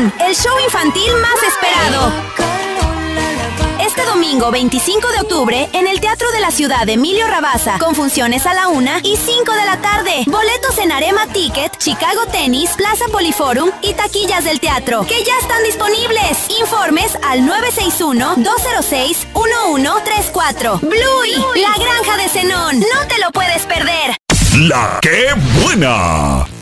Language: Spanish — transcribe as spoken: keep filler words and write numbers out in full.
Zenón, el show infantil más esperado. Este domingo veinticinco de octubre en el Teatro de la Ciudad Emilio Rabasa, con funciones a la una y cinco de la tarde. Boletos en Arema Ticket, Chicago Tennis, Plaza Poliforum y taquillas del teatro, que ya están disponibles. Informes al nueve seis uno, dos cero seis, uno uno tres cuatro. Bluey, la granja de Zenón. No te lo puedes perder. La que buena.